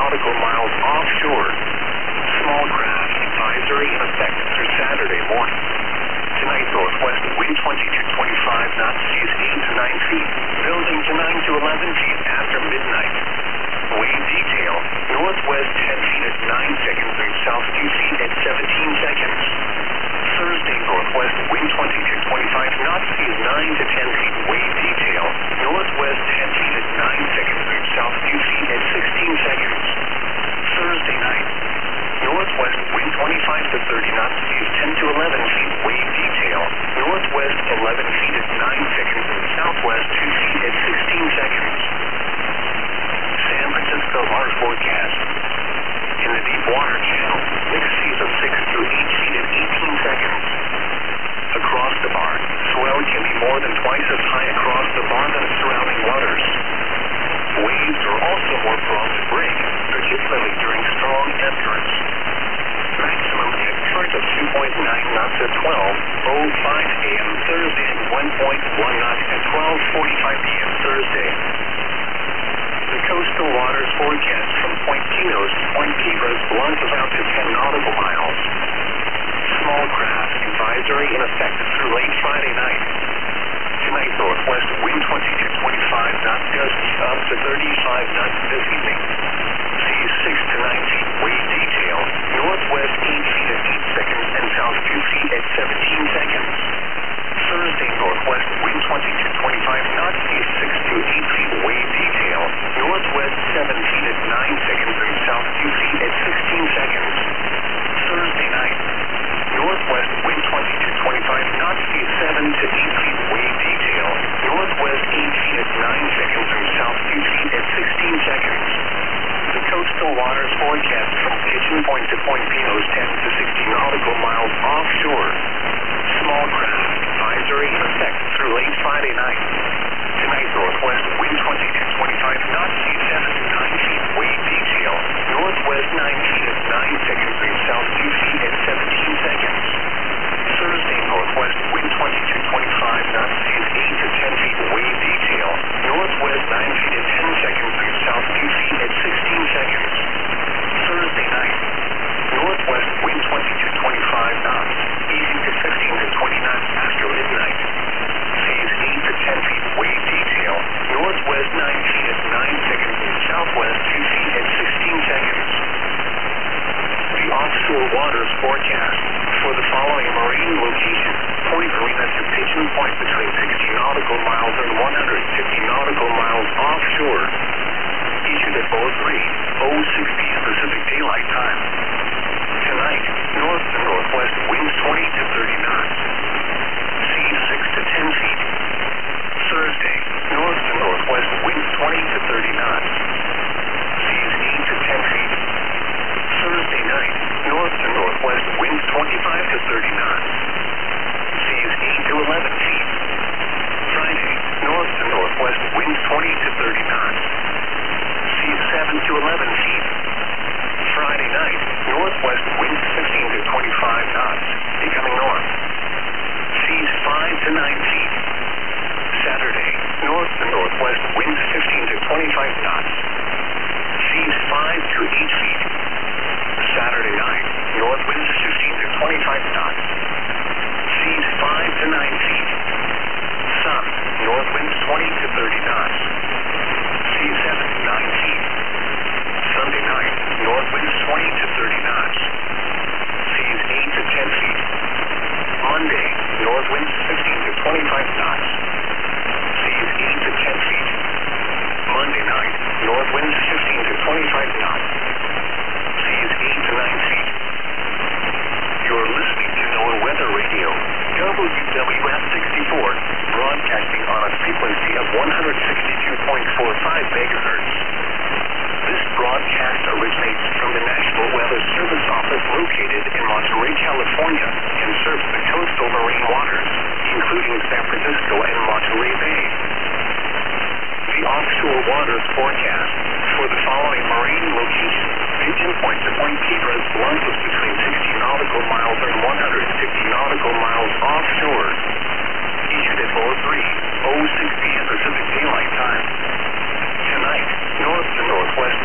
nautical miles offshore. Small craft advisory in effect through Saturday morning. Tonight, northwest wind 20 to 25 knots, seas 8 to 9 feet, building to 9 to 11 feet after midnight. Wave detail, northwest 10 feet at 9 seconds and south 2 feet at 17 seconds. Thursday, northwest wind 20 to 25 knots, seas 9 to 10 feet, wave detail, northwest 10 feet at 9 seconds and south 2 feet at 16 seconds. Thursday night, northwest wind 25 to 30 knots, seas 10 to 11 feet, wave detail, northwest 11 feet at 9 seconds and southwest 2 feet at 16 seconds. San Francisco water forecast. In the deep water channel, mixed seas of 6 to 8 feet at 18 seconds. Across the bar, swell can be more than twice as high across the bar than surrounding waters. Waves are also more prone to break, particularly during strong ebb currents. Maximum ebb current of 2.9 knots at 12:05 a.m. Thursday and 1.1 knots at 12:45 p.m. Thursday. The coastal waters forecast from Point Pinos to Point Piedras blunt is out to 10 nautical miles. Small craft advisory in effect through late Friday night. Tonight, northwest wind 20 to 25 knots, gusts up to 35 knots this evening. Seas 6 to 9 feet, wave detail, northwest 8 feet at 8 seconds and south 2 feet at 17 seconds. Thursday, northwest wind 20 to 25 knots, seas 6 to 8 feet, wave detail, northwest 7 feet at 9 seconds and south 2 feet at 16 seconds. Thursday night, northwest wind 20 to 25 knots, seas 7 to 8 feet, wave detail, northwest 8 feet at 9 seconds and south 2 feet at 16 seconds. The coastal waters forecast from Pigeon Point to Point Pinos 10 to 60 nautical miles offshore. Small craft advisory in effect through late Friday night. Tonight, northwest wind 20 to 25 knots, seas 7 to 9 feet, wave detail, northwest 9 feet at 9 seconds and south 2 feet at 17 seconds. Thursday, northwest wind 20 to 25 knots, seas 8 to 10 feet, wave detail, northwest 9 feet at 10 seconds and south 2 feet at 16 seconds. Thursday night, northwest wind 20 to 25 knots, easing to 15 to 20 knots after midnight. Seas 8 to 10 feet, wave detail, northwest 9 feet at 9 seconds and southwest 2 feet at 16 seconds. The offshore waters forecast for the following marine locations: Point Marina to Pigeon Point between 60 nautical miles and 150 nautical miles offshore. Issued at 03:06 p.m. Pacific Daylight Time. Tonight, north to northwest winds 20 to 30 knots. Seas 6 to 10 feet. Thursday, north to northwest winds 20 to 30 knots. Seas 8 to 10 feet. Thursday night, north to northwest winds 25 to 30 knots. Seas 8 to 11 feet. Friday, north to northwest winds 20 to 30 knots. Seas 7 to 11 feet. Friday night, northwest winds 15 to 25 knots, becoming north. Seas 5 to 9 feet. Saturday, north to northwest winds 15 to 25 knots. Seas 5 to 8 feet. Saturday night, north winds 15 to 25 knots. Seas 5 to 9 feet. Sun, north winds 20 to 30 knots. Seas 7 to 9 feet. Sunday night, north winds 20 to 30 knots. Seas 8 to 10 feet. Monday, north winds 15 to 25 knots. Seas 8 to 10 feet. Monday night, north winds 15 to 25 knots. Seas 8 to 9 feet. You're listening to NOAA Weather Radio, WWF 64, broadcasting on a frequency of 162.45 megahertz. This broadcast originates from the National Weather Service Office located in Monterey, California, and serves the coastal marine waters, including San Francisco and Monterey Bay. The offshore waters forecast for the following marine locations: Pigeon Point to Point Piedras blunt is between 60 nautical miles and 150 nautical miles offshore. Issued at 03:06 p.m. Pacific Daylight Time. Tonight, north to northwest